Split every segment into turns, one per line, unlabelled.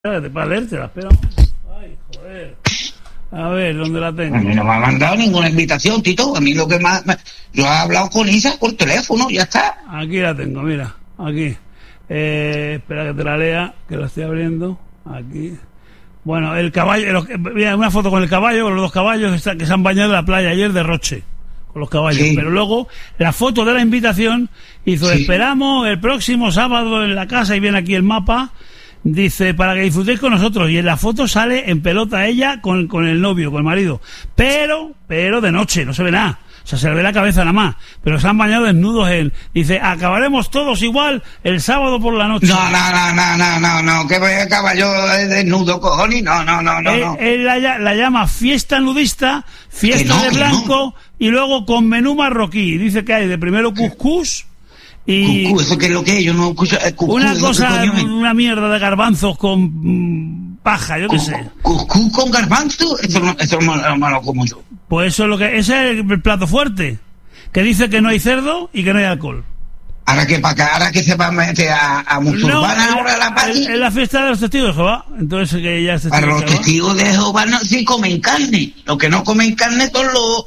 Para leértela, esperamos. Ay, joder. A ver, ¿dónde la tengo?
A mí no me ha mandado ninguna invitación, Tito. A mí lo que más... Yo he hablado con Isa por teléfono, ya está.
Aquí la tengo, mira. Aquí. Espera que te la lea, que la estoy abriendo. Aquí. Bueno, el caballo... Mira, una foto con el caballo, con los dos caballos que se han bañado en la playa ayer de Roche. Con los caballos. Sí. Pero luego, la foto de la invitación hizo, sí. Esperamos el próximo sábado en la casa, y viene aquí el mapa... Dice, para que disfrutéis con nosotros. Y en la foto sale en pelota ella con el novio, con el marido. Pero de noche, no se ve nada. O sea, se le ve la cabeza nada más. Pero se han bañado desnudos en... Dice, acabaremos todos igual el sábado por la noche.
No. Que voy a acabar yo desnudo, cojones. No.
Él la llama fiesta nudista, fiesta de blanco, y luego con menú marroquí. Dice que hay de primero cuscús. Y
¿eso qué es lo que es? Yo no escucho.
Una cosa, una mierda de garbanzos con paja, yo qué sé.
¿Cuscús con garbanzos? Eso no me lo como yo.
Pues eso es lo que... Ese es el plato fuerte. Que dice que no hay cerdo y que no hay alcohol.
Ahora que se va a meter a musulmana ahora la party.
Es la fiesta de los testigos de Jehová. Entonces que ya
para los testigos de Jehová no, sí comen carne. Los que no comen carne son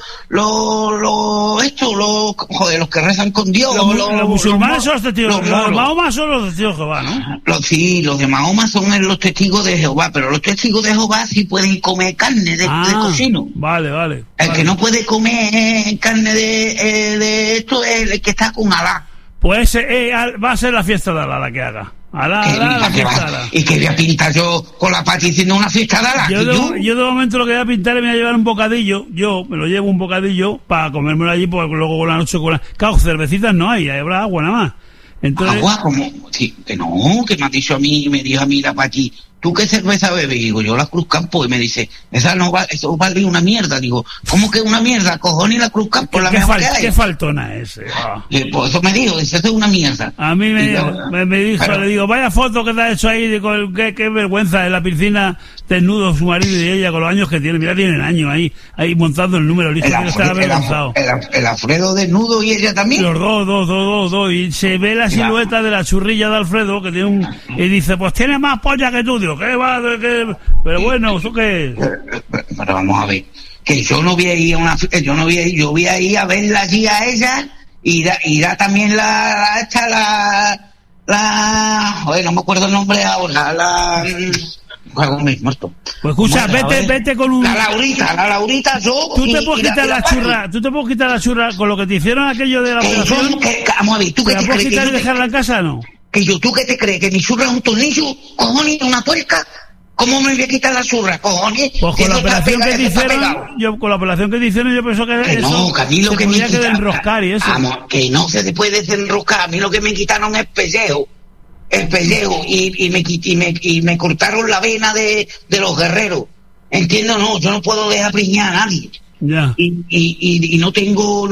los que rezan con Dios.
Los musulmanes son los testigos. Los de Mahoma son los testigos de Jehová, ¿no?
Los de Mahoma son los testigos de Jehová, pero los testigos de Jehová sí pueden comer carne de cochino.
Vale.
El que no puede comer carne de esto es el que está con Alá.
Pues va a ser la fiesta de Alá la que haga. Alá.
¿Y qué voy a pintar yo con la Pati haciendo una fiesta de Alá?
Yo de momento lo que voy a pintar es me voy a llevar un bocadillo. Yo me lo llevo un bocadillo para comérmelo allí, porque luego con la noche Claro, cervecitas no hay, habrá agua nada más. Entonces...
¿Agua? ¿Cómo? Sí, que no, que me dijo a mí la Pati, ¿tú qué cerveza bebes? Digo, yo la Cruz Campo. Y me dice, eso vale una mierda. Digo, ¿cómo que una mierda? Cojones, la Cruz Campo, la mejor que hay.
¿Qué faltona es?
Pues eso me dijo, dice, eso es una mierda.
A mí me dijo, pero... le digo, vaya foto que te has hecho ahí, qué vergüenza, en la piscina, desnudo su marido y ella, con los años que tiene. Mira, tienen años ahí montando el número, el hijo que está avergonzado.
El Alfredo desnudo y ella también.
Los dos. Y se ve la silueta de la churrilla de Alfredo, que tiene y dice, pues tiene más polla que tú. Digo, ¿qué va? Pero bueno, ¿eso qué es?
Pero vamos a ver, que yo no voy a ir a una... yo voy a ir a verla allí a ella, irá también joder, no me acuerdo el nombre ahora, muerto.
Pues escucha, vete con un...
La Laurita, yo...
Tú te puedes quitar la churra con lo que te hicieron aquello de la operación.
Vamos a ver, ¿tú qué te crees?
¿Quitar y dejarla en casa, no?
¿Tú qué te crees? ¿Que mi churra es un tornillo? ¿Cojones? ¿Una tuerca? ¿Cómo me voy a quitar la churra? ¿Cojones?
Pues con la operación que te hicieron, yo pienso que
eso... No, que a mí lo que me quitaron...
desenroscar y eso.
Vamos, que no se puede desenroscar. A mí lo que me quitaron es pellejo. El pellejo. Y me cortaron la vena de los guerreros. ¿Entiendes? No, yo no puedo dejar preñar a nadie.
Ya.
Y no tengo...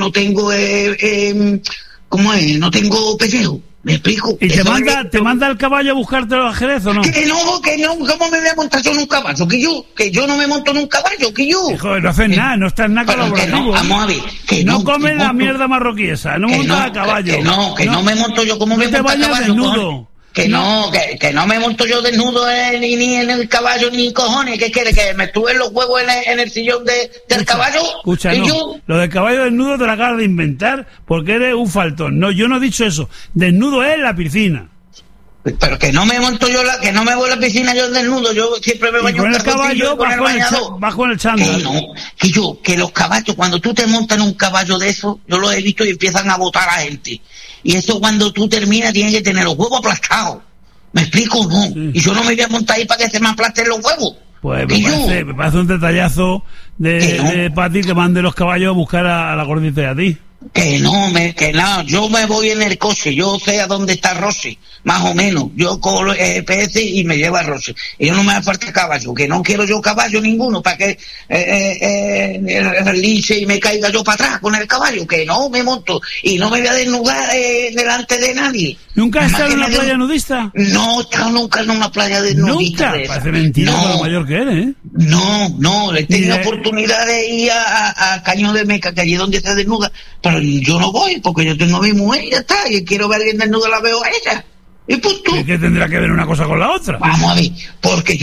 ¿cómo es? No tengo pellejo. ¿Me explico?
¿Y te manda el caballo a buscarte los ajedrez o no?
Que no, ¿cómo me voy a montar yo en un caballo? Que yo no me monto en un caballo, que yo.
Hijo, no haces nada, no estás nada colaborativo.
Vamos a ver, que
no comes la mierda marroquí esa, no montas a caballo.
Que no me monto yo, ¿cómo me monto a caballo?
Desnudo.
Que no me monto yo desnudo ni en el caballo ni cojones. ¿Qué quiere? ¿Que me estuve los huevos en el sillón del caballo?
Escucha, no. Lo del caballo desnudo te lo acabas de inventar porque eres un faltón. No, yo no he dicho eso. Desnudo es la piscina.
Pero que no me monto yo que no me voy a la piscina yo desnudo. Yo siempre me baño
con el caballo bajo el chándal.
Que los caballos, cuando tú te montas en un caballo de eso, yo los he visto y empiezan a botar a la gente. Y eso cuando tú terminas tienes que tener los huevos aplastados. ¿Me explico? No. Sí. Y yo no me voy a montar ahí para que se me aplasten los huevos.
Pues me parece un detallazo de Pati que mande los caballos a buscar a la gordita y a ti.
Que no, yo me voy en el coche, yo sé a dónde está Rosy, más o menos, yo cojo el GPS y me llevo a Rosy, y yo no me hace falta caballo, que no quiero yo caballo ninguno, para que relinche y me caiga yo para atrás con el caballo, que no me monto, y no me voy a desnudar delante de nadie.
¿Nunca has estado en una playa nudista?
No he estado nunca en una playa de nudista.
¿Nunca? Parece mentira con lo mayor que eres, ¿eh?
No, he tenido oportunidad de ir a Caño de Meca, que allí es donde se desnuda, pero yo no voy, porque yo tengo a mi mujer y ya está, y quiero ver a alguien desnudo, la veo a ella. Y punto.
¿Y qué tendrá que ver una cosa con la otra?
Vamos a ver, porque